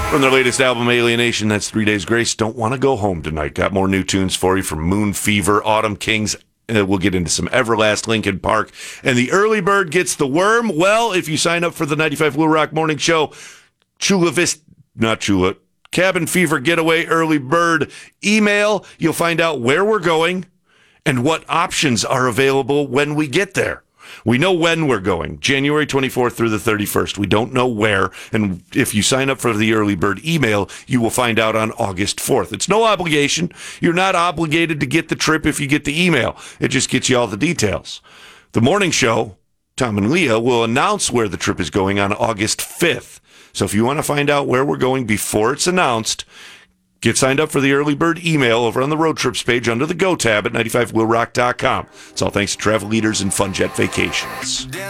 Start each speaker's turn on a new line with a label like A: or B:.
A: From their latest album, Alienation, that's 3 Days Grace. Don't want to go home tonight. Got more new tunes for you from Moon Fever, Autumn Kings. We'll get into some Everlast, Linkin Park. And the early bird gets the worm. Well, if you sign up for the 95 Blue Rock Morning Show, Cabin Fever Getaway Early Bird email, you'll find out where we're going and what options are available when we get there. We know when we're going, January 24th through the 31st. We don't know where, and if you sign up for the early bird email, you will find out on August 4th. It's no obligation. You're not obligated to get the trip if you get the email. It just gets you all the details. The morning show, Tom and Leah, will announce where the trip is going on August 5th. So if you want to find out where we're going before it's announced, get signed up for the early bird email over on the road trips page under the Go tab at 95bluerock.com. It's all thanks to Travel Leaders and FunJet Vacations.